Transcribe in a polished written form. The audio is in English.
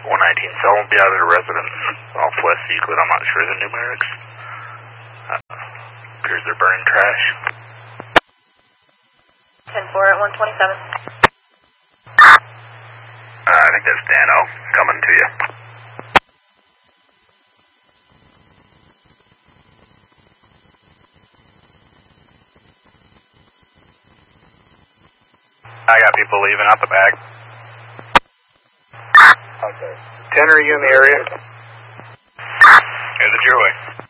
119 Selma, be out of the residence off West Euclid. I'm not sure the numerics. Appears they're burning trash. 10-4 at 127. I think that's Dano coming to you. I got people leaving out the back. Okay. 10, are you in the area? Here's the Joy.